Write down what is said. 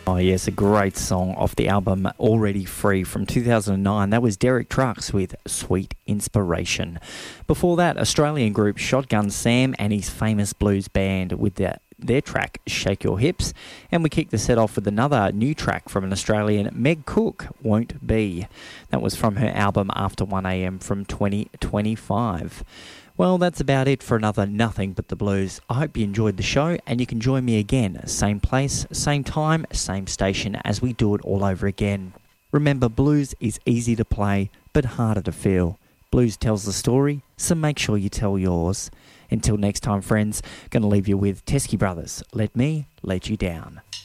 Oh yes, a great song off the album Already Free from 2009. That was Derek Trucks with Sweet Inspiration. Before that, Australian group Shotgun Sam and his famous blues band with their track Shake Your Hips. And we kicked the set off with another new track from an Australian, Meg Cook, Won't Be. That was from her album After 1am from 2025. Well, that's about it for another Nothing But the Blues. I hope you enjoyed the show, and you can join me again, same place, same time, same station, as we do it all over again. Remember, blues is easy to play, but harder to feel. Blues tells the story, so make sure you tell yours. Until next time, friends, going to leave you with Teskey Brothers. Let me let you down.